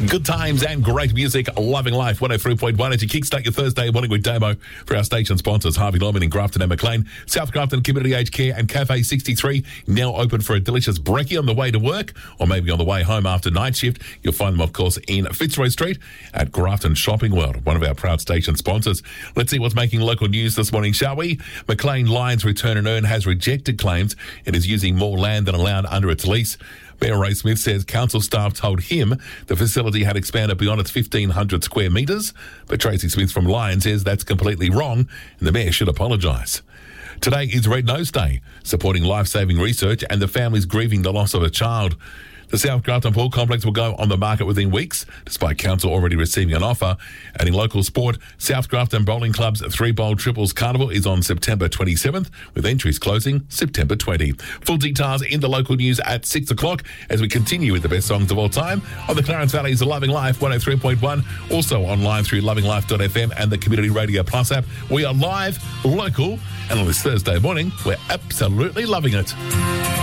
Good times and great music, loving life. 103.1 as you kickstart your Thursday morning with Damo for our station sponsors, Harvey Norman in Grafton and McLean, South Grafton Community Aged Care and Cafe 63, now open for a delicious brekkie on the way to work or maybe on the way home after night shift. You'll find them, of course, in Fitzroy Street at Grafton Shopping World, one of our proud station sponsors. Let's see what's making local news this morning, shall we? McLean Lions Return and Earn has rejected claims it is using more land than allowed under its lease. Mayor Ray Smith says council staff told him the facility had expanded beyond its 1,500 square metres, but Tracy Smith from Lions says that's completely wrong and the mayor should apologise. Today is Red Nose Day, supporting life-saving research and the families grieving the loss of a child. The South Grafton Pool Complex will go on the market within weeks, despite council already receiving an offer. And in local sport, South Grafton Bowling Club's 3-Bowl Triples Carnival is on September 27th, with entries closing September 20. Full details in the local news at 6 o'clock as we continue with the best songs of all time on the Clarence Valley's Loving Life 103.1, also online through lovinglife.fm and the Community Radio Plus app. We are live, local, and on this Thursday morning, we're absolutely loving it.